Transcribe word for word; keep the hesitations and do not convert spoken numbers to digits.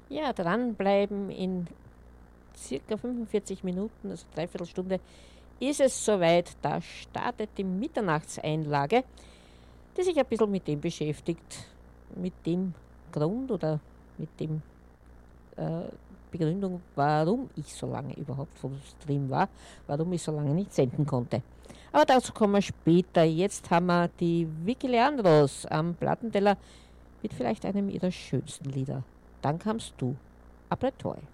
Ja, dranbleiben. In circa fünfundvierzig Minuten, also dreiviertel Stunde, ist es soweit. Da startet die Mitternachtseinlage, die sich ein bisschen mit dem beschäftigt, mit dem Grund oder mit dem äh, Begründung, warum ich so lange überhaupt vom Stream war, warum ich so lange nicht senden konnte. Aber dazu kommen wir später. Jetzt haben wir die Vicky Leandros am Plattenteller mit vielleicht einem ihrer schönsten Lieder. Dann kamst du, Après toi.